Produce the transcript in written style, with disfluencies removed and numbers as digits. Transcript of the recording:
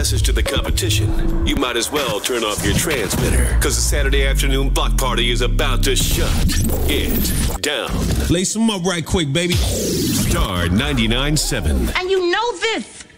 message to the competition, you might as well turn off your transmitter, because the Saturday afternoon block party is about to shut it down. Lace them up right quick, baby. Star 99.7. And you know this.